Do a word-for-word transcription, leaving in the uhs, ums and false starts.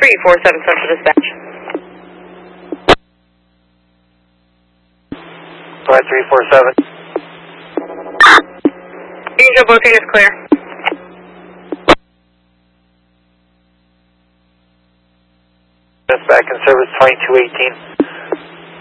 three four seven Central Dispatch. Flight three four seven. Angel booking is clear. That's back in service twenty-two eighteen.